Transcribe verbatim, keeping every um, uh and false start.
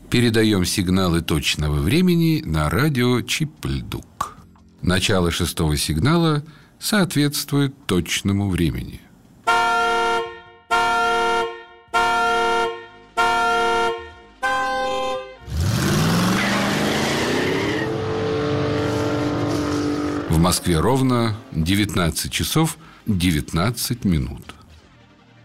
Передаем сигналы точного времени на радио Чип-Льдук. Начало шестого сигнала соответствует точному времени. В Москве ровно девятнадцать часов девятнадцать минут.